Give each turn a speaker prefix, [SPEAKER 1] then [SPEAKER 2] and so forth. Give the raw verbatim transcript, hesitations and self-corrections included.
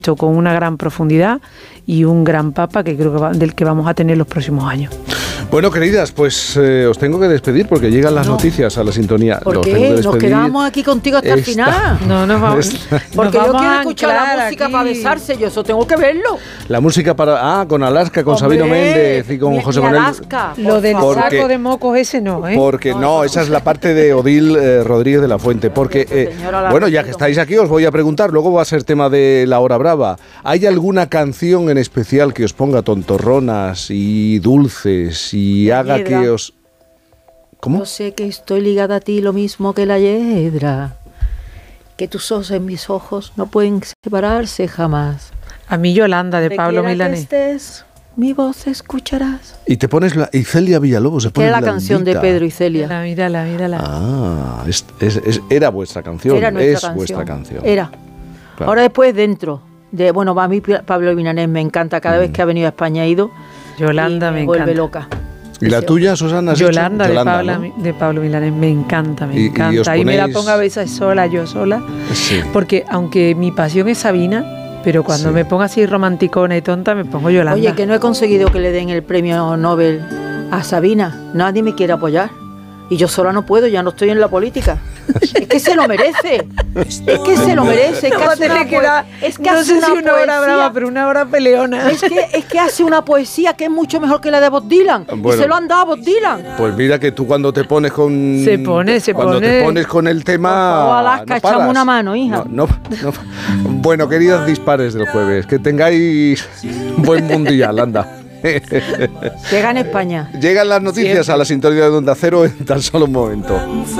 [SPEAKER 1] con una gran profundidad y un gran papa que creo que va, del que vamos a tener los próximos años.
[SPEAKER 2] Bueno, queridas, pues eh, os tengo que despedir porque llegan las no. noticias a la sintonía.
[SPEAKER 3] ¿Por
[SPEAKER 2] los
[SPEAKER 3] qué? Nos quedamos aquí contigo hasta el final.
[SPEAKER 1] No, nos vamos.
[SPEAKER 3] Porque
[SPEAKER 1] nos
[SPEAKER 3] yo
[SPEAKER 1] vamos
[SPEAKER 3] quiero
[SPEAKER 1] a
[SPEAKER 3] escuchar la música
[SPEAKER 1] aquí.
[SPEAKER 3] para besarse, yo eso tengo que verlo.
[SPEAKER 2] La música para... Ah, con Alaska, con
[SPEAKER 3] Hombre,
[SPEAKER 2] Sabino Méndez y con
[SPEAKER 3] mi,
[SPEAKER 2] José
[SPEAKER 3] mi
[SPEAKER 2] Manuel...
[SPEAKER 3] Alaska,
[SPEAKER 1] Lo del
[SPEAKER 2] porque,
[SPEAKER 1] saco de mocos ese no, ¿eh?
[SPEAKER 2] Porque no,
[SPEAKER 3] no
[SPEAKER 2] esa es la parte de Odil eh, Rodríguez de la Fuente. Porque, eh, bueno, ya que estáis aquí os voy a preguntar, luego va a ser tema de La Hora Brava. ¿Hay alguna canción en especial que os ponga tontorronas y dulces y
[SPEAKER 3] La
[SPEAKER 2] haga
[SPEAKER 3] hiedra.
[SPEAKER 2] que os... ¿Cómo?
[SPEAKER 3] Yo sé que estoy ligada a ti lo mismo que la hiedra, que tus ojos en mis ojos no pueden separarse jamás.
[SPEAKER 1] A mí Yolanda, de
[SPEAKER 3] Donde
[SPEAKER 1] Pablo
[SPEAKER 3] quiera que
[SPEAKER 1] Milanés.
[SPEAKER 3] estés, mi voz escucharás.
[SPEAKER 2] Y te pones la... Y Celia Villalobos se
[SPEAKER 3] Que
[SPEAKER 2] pone
[SPEAKER 3] era la canción de Pedro y Celia.
[SPEAKER 1] Mírala, mírala, mírala.
[SPEAKER 2] Ah, es, es, es, era vuestra canción.
[SPEAKER 3] Era nuestra
[SPEAKER 2] es
[SPEAKER 3] canción.
[SPEAKER 2] vuestra canción.
[SPEAKER 3] Era.
[SPEAKER 2] Claro.
[SPEAKER 3] Ahora después dentro. De, bueno, a mí Pablo Milanés me encanta. Cada mm. vez que ha venido a España ha ido.
[SPEAKER 1] Yolanda
[SPEAKER 3] y me,
[SPEAKER 1] me
[SPEAKER 3] vuelve
[SPEAKER 1] encanta.
[SPEAKER 3] loca.
[SPEAKER 2] ¿Y la tuya, Susana?
[SPEAKER 1] Yolanda, de,
[SPEAKER 2] Yolanda
[SPEAKER 1] Pablo,
[SPEAKER 2] ¿no?
[SPEAKER 1] de Pablo Milanés, me encanta, me
[SPEAKER 2] y,
[SPEAKER 1] encanta.
[SPEAKER 2] Y os
[SPEAKER 1] Ahí
[SPEAKER 2] ponéis...
[SPEAKER 1] me la pongo a veces sola, yo sola.
[SPEAKER 2] Sí.
[SPEAKER 1] Porque aunque mi pasión es Sabina, pero cuando
[SPEAKER 2] sí.
[SPEAKER 1] me pongo así romanticona y tonta, me pongo Yolanda.
[SPEAKER 3] Oye, que no he conseguido que le den el premio Nobel a Sabina. Nadie me quiere apoyar. Y yo sola no puedo, ya no estoy en la política. Es que se lo merece. Es que se lo merece. Es que hace una,
[SPEAKER 1] queda,
[SPEAKER 3] es que
[SPEAKER 1] no
[SPEAKER 3] hace
[SPEAKER 1] sé
[SPEAKER 3] una
[SPEAKER 1] si una
[SPEAKER 3] poesía,
[SPEAKER 1] hora brava, pero una hora peleona.
[SPEAKER 3] Es que, es que hace una poesía que es mucho mejor que la de Bob Dylan.
[SPEAKER 2] Bueno,
[SPEAKER 3] y se lo han dado a Bob Dylan.
[SPEAKER 2] Pues mira que tú cuando te pones con...
[SPEAKER 1] Se pone, se
[SPEAKER 2] cuando
[SPEAKER 1] pone.
[SPEAKER 2] te pones con el tema...
[SPEAKER 3] Por favor, Alaska,
[SPEAKER 2] no
[SPEAKER 3] echame
[SPEAKER 2] paras.
[SPEAKER 3] una mano, hija.
[SPEAKER 2] No, no, no. Bueno, queridas dispares del jueves, que tengáis un buen mundial, anda.
[SPEAKER 3] Que gane España.
[SPEAKER 2] Llegan las noticias
[SPEAKER 1] Siempre.
[SPEAKER 2] a la sintonía de Onda Cero en tan solo un momento.